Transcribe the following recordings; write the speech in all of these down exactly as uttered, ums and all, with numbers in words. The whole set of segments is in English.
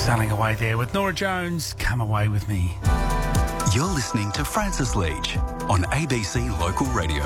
Sailing away there with Nora Jones, Come Away With Me. You're listening to Francis Leach on A B C Local Radio.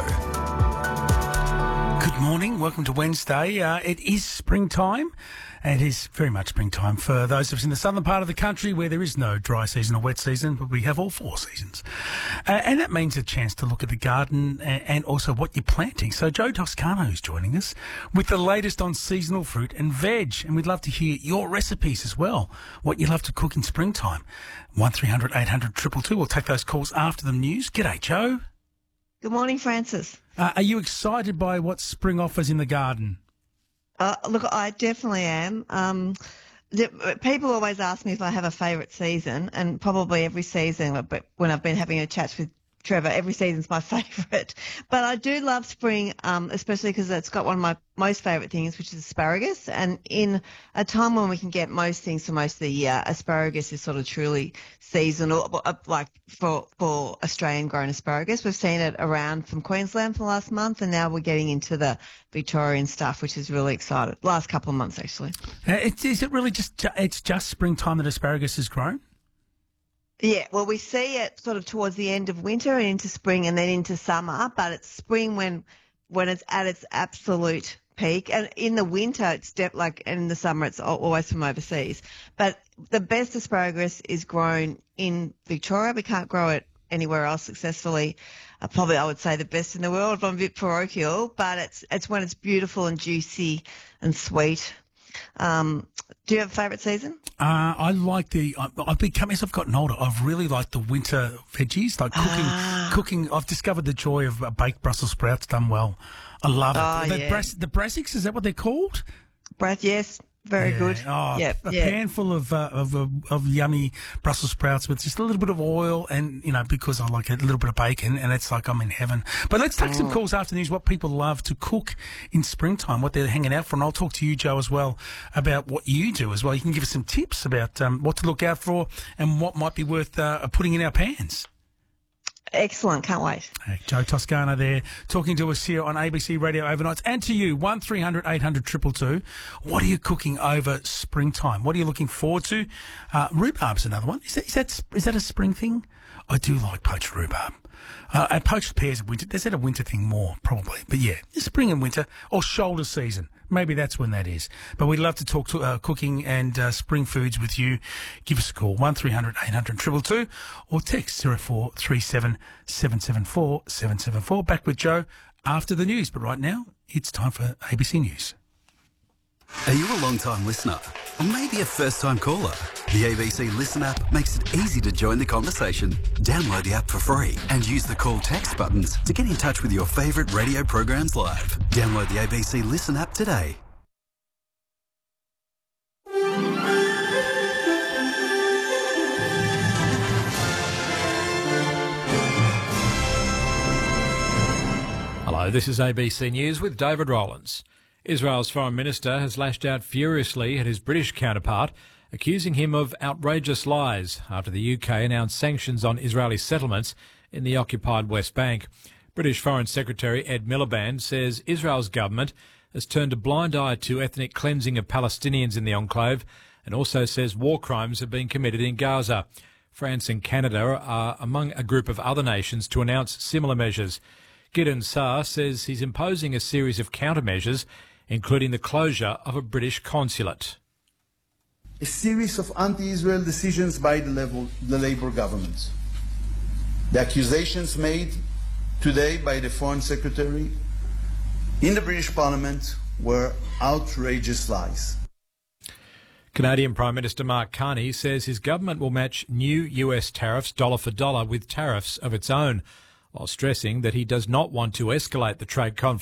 Good morning, welcome to Wednesday. Uh, it is springtime. It is very much springtime for those of us in the southern part of the country where there is no dry season or wet season, but we have all four seasons. Uh, and that means a chance to look at the garden and, and also what you're planting. So Joe Toscano is joining us with the latest on seasonal fruit and veg. And we'd love to hear your recipes as well, what you love to cook in springtime. one three hundred eight hundred two two two. We'll take those calls after the news. G'day, Joe. Good morning, Francis. Uh, are you excited by what spring offers in the garden? Uh, look, I definitely am. Um, the, people always ask me if I have a favourite season, and probably every season, but when I've been having a chat with Trevor, every season's my favourite. But I do love spring, um, especially because it's got one of my most favourite things, which is asparagus. And in a time when we can get most things for most of the year, asparagus is sort of truly seasonal, like for, for Australian-grown asparagus. We've seen it around from Queensland for the last month, and now we're getting into the Victorian stuff, which is really exciting. Last couple of months, actually. Uh, it, is it really just it's just springtime that asparagus is grown? Yeah, well, we see it sort of towards the end of winter and into spring and then into summer, but it's spring when when it's at its absolute peak. And in the winter, it's de- like, and in the summer, it's always from overseas. But the best asparagus is grown in Victoria. We can't grow it anywhere else successfully. Uh, probably, I would say, the best in the world. I'm a bit parochial, but it's it's when it's beautiful and juicy and sweet. Um, do you have a favourite season? Uh, I like the. I, I've become as I've gotten older. I've really liked the winter veggies, like cooking. Ah. Cooking. I've discovered the joy of uh, baked Brussels sprouts done well. I love it. Oh, the, yeah. brass, the brassicas, is that what they're called? Breath, yes. Very Yeah. good. Oh, yeah, a yeah. pan full of, uh, of of of yummy Brussels sprouts with just a little bit of oil, and you know, because I like a little bit of bacon, and it's like I'm in heaven. But let's take Mm. some calls after the news. What people love to cook in springtime, what they're hanging out for, and I'll talk to you, Joe, as well about what you do as well. You can give us some tips about um, what to look out for and what might be worth uh, putting in our pans. Excellent. Can't wait. Hey, Joe Toscano there talking to us here on A B C Radio Overnights. And to you, one three hundred eight hundred two two two. What are you cooking over springtime? What are you looking forward to? Uh, rhubarb's another one. Is that, is that, is that a spring thing? I do like poached rhubarb. Uh, and poached pears are winter. Is that a winter thing more? Probably. But yeah, spring and winter or shoulder season. Maybe that's when that is. But we'd love to talk to uh, cooking and uh, spring foods with you. Give us a call, one three hundred eight hundred two two two, or text zero four three seven seven seven four seven seven four. Back with Joe after the news. But right now, it's time for A B C News. Are you a long-time listener? Or maybe a first-time caller? The A B C Listen app makes it easy to join the conversation. Download the app for free and use the call text buttons to get in touch with your favourite radio programs live. Download the A B C Listen app today. Hello, this is A B C News with David Rowlands. Israel's Foreign Minister has lashed out furiously at his British counterpart, accusing him of outrageous lies after the U K announced sanctions on Israeli settlements in the occupied West Bank. British Foreign Secretary Ed Miliband says Israel's government has turned a blind eye to ethnic cleansing of Palestinians in the enclave, and also says war crimes have been committed in Gaza. France and Canada are among a group of other nations to announce similar measures. Gideon Saar says he's imposing a series of countermeasures, including the closure of a British consulate. A series of anti-Israel decisions by the, level, the Labour government. The accusations made today by the Foreign Secretary in the British Parliament were outrageous lies. Canadian Prime Minister Mark Carney says his government will match new U S tariffs dollar for dollar with tariffs of its own, while stressing that he does not want to escalate the trade conflict